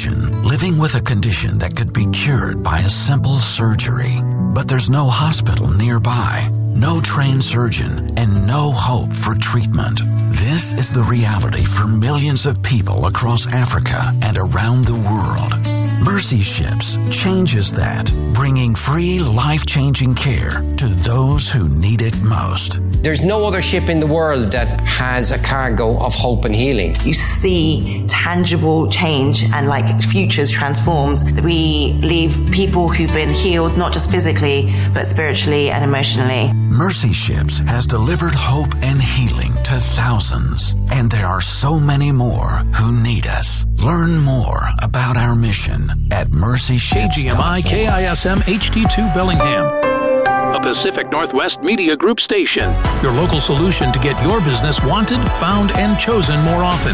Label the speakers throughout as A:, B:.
A: imagine living with a condition that could be cured by a simple surgery, but there's no hospital nearby, no trained surgeon, and no hope for treatment. This is the reality for millions of people across Africa and around the world. Mercy Ships changes that, bringing free, life-changing care to those who need it most.
B: There's no other ship in the world that has a cargo of hope and healing.
C: You see tangible change and futures transformed. We leave people who've been healed, not just physically, but spiritually and emotionally.
A: Mercy Ships has delivered hope and healing to thousands, and there are so many more who need us. Learn more about our mission at mercyships.org.
D: KGMI KISM HD2 Bellingham, a Pacific Northwest Media Group station. Your local solution to get your business wanted, found, and chosen more often.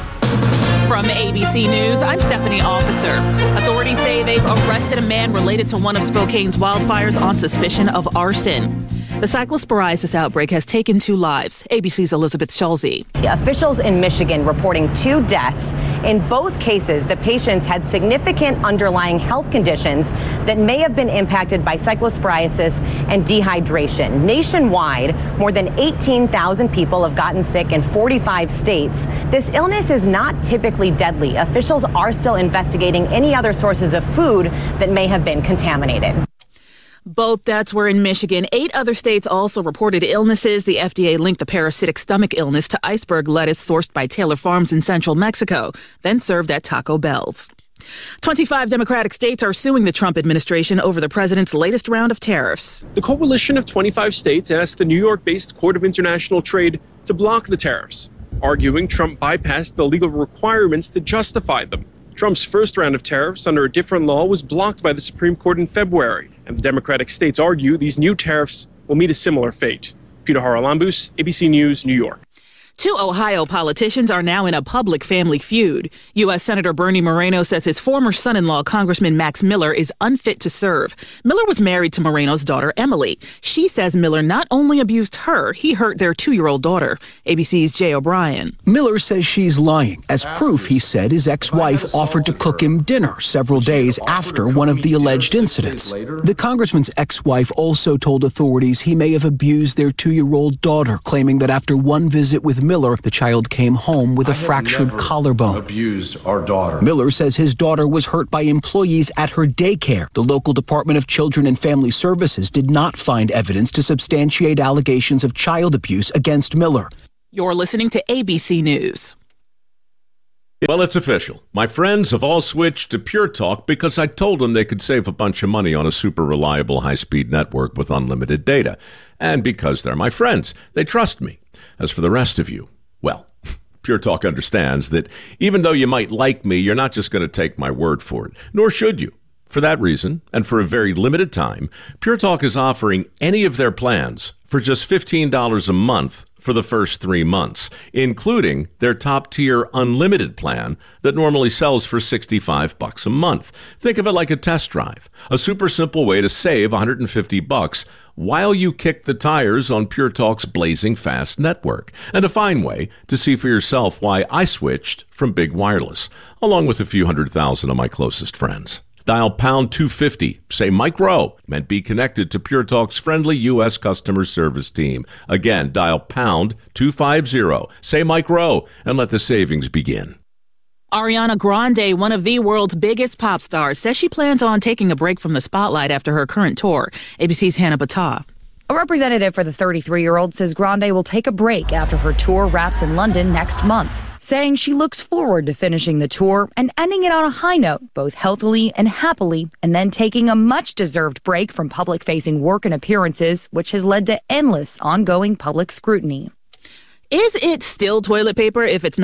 E: From ABC News, I'm Stephanie Officer. Authorities say they've arrested a man related to one of Spokane's wildfires on suspicion of arson. The cyclosporiasis outbreak has taken 2 lives. ABC's Elizabeth Schulze.
F: Officials in Michigan reporting 2 deaths. In both cases, the patients had significant underlying health conditions that may have been impacted by cyclosporiasis and dehydration. Nationwide, more than 18,000 people have gotten sick in 45 states. This illness is not typically deadly. Officials are still investigating any other sources of food that may have been contaminated.
E: Both deaths were in Michigan. 8 other states also reported illnesses. The FDA linked the parasitic stomach illness to iceberg lettuce sourced by Taylor Farms in central Mexico, then served at Taco Bell's. 25 Democratic states are suing the Trump administration over the president's latest round of tariffs.
G: The coalition of 25 states asked the New York-based Court of International Trade to block the tariffs, arguing Trump bypassed the legal requirements to justify them. Trump's first round of tariffs under a different law was blocked by the Supreme Court in February, and the Democratic states argue these new tariffs will meet a similar fate. Peter Haralambous, ABC News, New York.
E: 2 Ohio politicians are now in a public family feud. U.S. Senator Bernie Moreno says his former son-in-law, Congressman Max Miller, is unfit to serve. Miller was married to Moreno's daughter, Emily. She says Miller not only abused her, he hurt their 2-year-old daughter. ABC's Jay O'Brien.
H: Miller says she's lying. As proof, he said his ex-wife offered to cook him dinner several days after one of the alleged incidents. The congressman's ex-wife also told authorities he may have abused their 2-year-old daughter, claiming that after one visit with Miller, the child came home with a fractured collarbone.
I: Abused our daughter.
H: Miller says his daughter was hurt by employees at her daycare. The local Department of Children and Family Services did not find evidence to substantiate allegations of child abuse against Miller.
E: You're listening to ABC News.
J: Well, it's official. My friends have all switched to Pure Talk because I told them they could save a bunch of money on a super reliable high-speed network with unlimited data. And because they're my friends, they trust me. As for the rest of you, well, Pure Talk understands that even though you might like me, you're not just going to take my word for it, nor should you. For that reason, and for a very limited time, Pure Talk is offering any of their plans for just $15 a month for the first 3 months, including their top-tier unlimited plan that normally sells for $65 a month. Think of it like a test drive, a super simple way to save $150 while you kick the tires on Pure Talk's blazing fast network, and a fine way to see for yourself why I switched from Big Wireless, along with a few 100,000 of my closest friends. Dial pound 250, say Mike Rowe, and be connected to Pure Talk's friendly U.S. customer service team. Again, dial pound 250, say Mike Rowe, and let the savings begin.
E: Ariana Grande, one of the world's biggest pop stars, says she plans on taking a break from the spotlight after her current tour. ABC's Hannah Battah.
K: A representative for the 33-year-old says Grande will take a break after her tour wraps in London next month, saying she looks forward to finishing the tour and ending it on a high note, both healthily and happily, and then taking a much-deserved break from public-facing work and appearances, which has led to endless ongoing public scrutiny.
E: Is it still toilet paper if it's